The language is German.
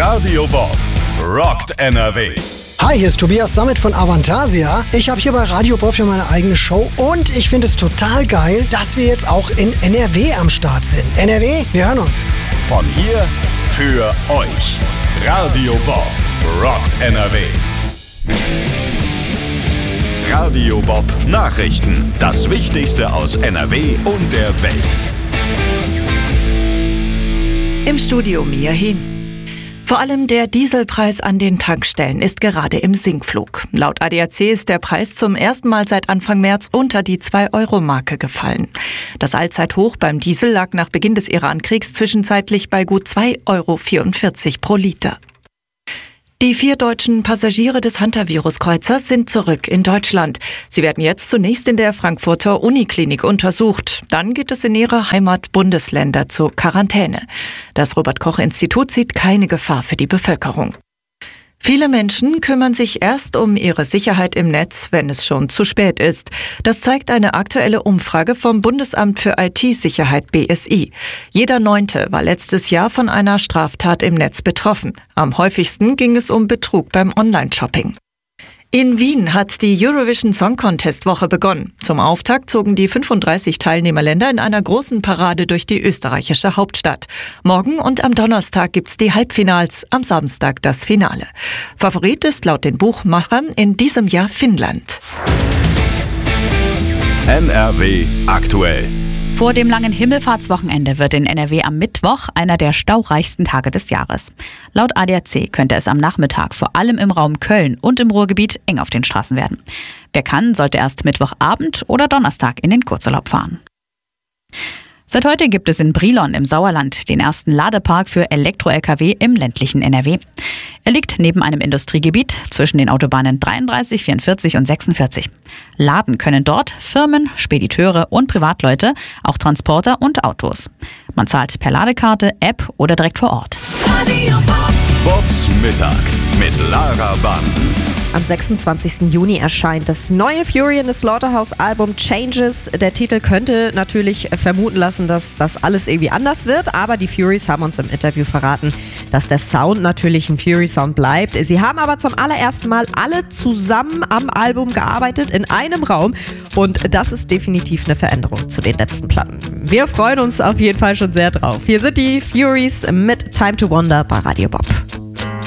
Radio Bob rockt NRW. Hi, hier ist Tobias Sammet von Avantasia. Ich habe hier bei Radio Bob ja meine eigene Show und ich finde es total geil, dass wir jetzt auch in NRW am Start sind. NRW, wir hören uns. Von hier für euch. Radio Bob rockt NRW. Radio Bob Nachrichten. Das Wichtigste aus NRW und der Welt. Im Studio Mia Hin. Vor allem der Dieselpreis an den Tankstellen ist gerade im Sinkflug. Laut ADAC ist der Preis zum ersten Mal seit Anfang März unter die 2-Euro-Marke gefallen. Das Allzeithoch beim Diesel lag nach Beginn des Iran-Kriegs zwischenzeitlich bei gut 2,44 Euro pro Liter. Die 4 deutschen Passagiere des Hantavirus-Kreuzers sind zurück in Deutschland. Sie werden jetzt zunächst in der Frankfurter Uniklinik untersucht. Dann geht es in ihre Heimatbundesländer zur Quarantäne. Das Robert-Koch-Institut sieht keine Gefahr für die Bevölkerung. Viele Menschen kümmern sich erst um ihre Sicherheit im Netz, wenn es schon zu spät ist. Das zeigt eine aktuelle Umfrage vom Bundesamt für IT-Sicherheit BSI. Jeder 9. war letztes Jahr von einer Straftat im Netz betroffen. Am häufigsten ging es um Betrug beim Online-Shopping. In Wien hat die Eurovision Song Contest Woche begonnen. Zum Auftakt zogen die 35 Teilnehmerländer in einer großen Parade durch die österreichische Hauptstadt. Morgen und am Donnerstag gibt's die Halbfinals, am Samstag das Finale. Favorit ist laut den Buchmachern in diesem Jahr Finnland. NRW aktuell. Vor dem langen Himmelfahrtswochenende wird in NRW am Mittwoch einer der staureichsten Tage des Jahres. Laut ADAC könnte es am Nachmittag vor allem im Raum Köln und im Ruhrgebiet eng auf den Straßen werden. Wer kann, sollte erst Mittwochabend oder Donnerstag in den Kurzurlaub fahren. Seit heute gibt es in Brilon im Sauerland den ersten Ladepark für Elektro-Lkw im ländlichen NRW. Er liegt neben einem Industriegebiet zwischen den Autobahnen 33, 44 und 46. Laden können dort Firmen, Spediteure und Privatleute, auch Transporter und Autos. Man zahlt per Ladekarte, App oder direkt vor Ort. Bobs Mittag mit Lara Bansen. Am 26. Juni erscheint das neue Fury in the Slaughterhouse-Album Changes. Der Titel könnte natürlich vermuten lassen, dass das alles irgendwie anders wird, aber die Furies haben uns im Interview verraten, dass der Sound natürlich ein Fury-Sound bleibt. Sie haben aber zum allerersten Mal alle zusammen am Album gearbeitet, in einem Raum, und das ist definitiv eine Veränderung zu den letzten Platten. Wir freuen uns auf jeden Fall schon sehr drauf. Hier sind die Furies mit Time to Wonder bei Radio Bob.